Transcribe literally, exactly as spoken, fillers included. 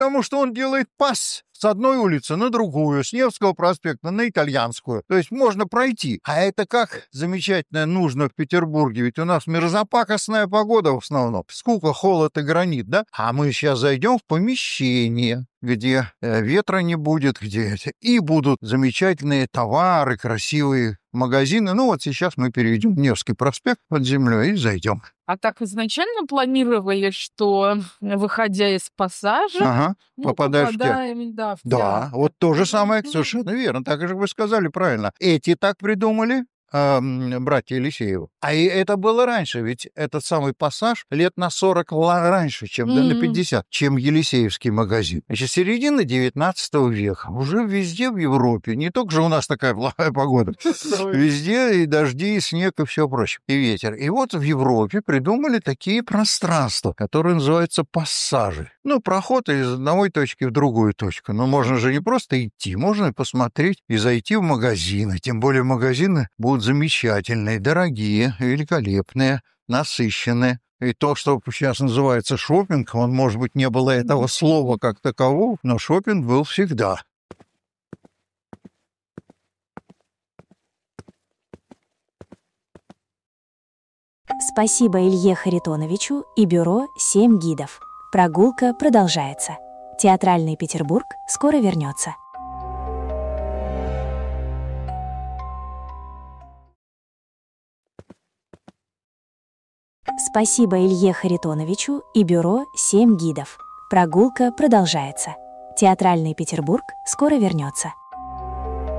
Потому что он делает пас с одной улицы на другую, с Невского проспекта на Итальянскую. То есть можно пройти. А это как замечательно нужно в Петербурге. Ведь у нас мерзопакостная погода в основном. Скука, холод и гранит, да? А мы сейчас зайдем в помещение, где э, ветра не будет, где это. И будут замечательные товары, красивые магазины. Ну вот сейчас мы перейдем в Невский проспект под землей и зайдем. А так изначально планировали, что, выходя из пассажа, Ага, мы попадаешь в театр. попадаем, да, в Да, театр. вот то же самое, Мгм. совершенно верно, так же вы сказали правильно. Эти так придумали, а, м, братья Елисеевы. А и это было раньше, ведь этот самый пассаж лет на сорок ла раньше, чем да, на М. пятьдесят, чем Елисеевский магазин. Значит, середина девятнадцатого века. Уже везде в Европе, не только же у нас такая плохая погода, Ой. везде и дожди, и снег, и все прочее, и ветер. И вот в Европе придумали такие пространства, которые называются пассажи. Ну, проход из одной точки в другую точку. Но можно же не просто идти, можно и посмотреть, и зайти в магазины. Тем более магазины будут замечательные, дорогие, великолепные, насыщенные. И то, что сейчас называется шопинг, он, может быть, не было этого слова как такового, но шопинг был всегда. Спасибо Илье Харитоновичу и бюро «Семь гидов». Прогулка продолжается. Театральный Петербург скоро вернется. Спасибо Илье Харитоновичу и бюро «Семь гидов». Прогулка продолжается. Театральный Петербург скоро вернется.